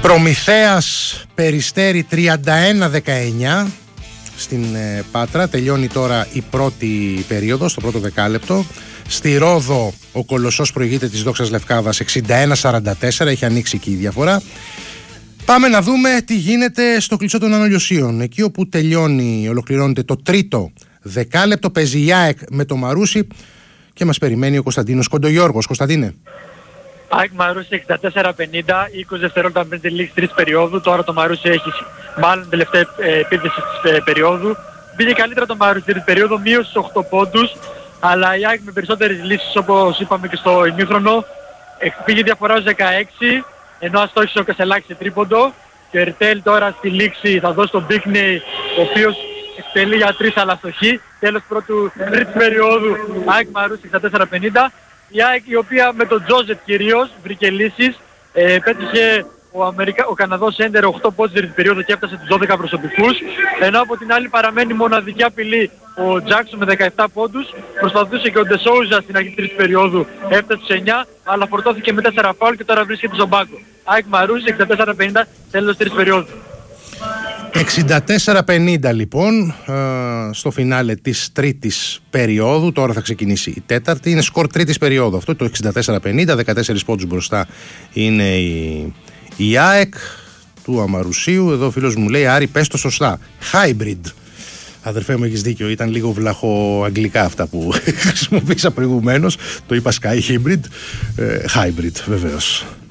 Προμηθέας Περιστέρι 31-19 στην Πάτρα. Τελειώνει τώρα η πρώτη περίοδος, το πρώτο δεκάλεπτο. Στη Ρόδο ο Κολοσσός προηγείται της Δόξας Λευκάδας 61-44, έχει ανοίξει εκεί η διαφορά. Πάμε να δούμε τι γίνεται στο Κλεισό των Αναλιωσίων. Εκεί όπου ολοκληρώνεται το τρίτο δεκάλεπτο, παίζει η ΑΕΚ με το Μαρούσι και μας περιμένει ο Κωνσταντίνος Κοντογιώργος. Κωνσταντίνε. ΑΕΚ Μαρούσι 64-50, 20 δευτερόλεπτα πριν τη λήξη τρίτης περίοδου. Τώρα το Μαρούσι έχει μάλλον τελευταία επίθεση της περίοδου. Μπήκε καλύτερα το Μαρούσι στην περίοδο, μείωσε στους 8 πόντους. Αλλά η ΑΕΚ με περισσότερες λύσεις, όπως είπαμε και στο ημίχρονο, πήγε διαφορά ως 16, ενώ αστόχησε ο Κασελάκης σε τρίποντο. Και ο Ερτέλ τώρα στη λήξη θα δώσει τον Μπίκνεϊ, ο οποίος εκτελεί για 3 αλλά αστοχή. Τέλος τρίτης περίοδου, ΑΕΚ Μαρούσι 64-50. Η ΑΕΚ η οποία με τον Τζόζεφ κυρίως βρήκε λύσεις, πέτυχε ο Καναδός Έντερ 8 πόντους στην περίοδο και έφτασε τους 12 προσωπικούς, ενώ από την άλλη παραμένει μοναδική απειλή ο Τζάκσον με 17 πόντους. Προσπαθούσε και ο Ντεσόουζα στην αρχή της περίοδου, έφτασε στους 9, αλλά φορτώθηκε με 4 φάουλ και τώρα βρίσκεται στον πάγκο. ΑΕΚ Μαρούσι 64-50, τέλος τρίτης περίοδου. 64-50 λοιπόν στο φινάλε της τρίτης περίοδου. Τώρα θα ξεκινήσει η τέταρτη. Είναι σκορ τρίτης περίοδου αυτό, το 64-50. 14 πόντους μπροστά είναι η ΑΕΚ του Αμαρουσίου. Εδώ ο φίλος μου λέει: Άρη, πες το σωστά. Hybrid. Αδερφέ μου, έχεις δίκιο. Ήταν λίγο βλαχοαγγλικά αυτά που χρησιμοποίησα προηγουμένως. Το είπα Sky Hybrid. Hybrid βεβαίως.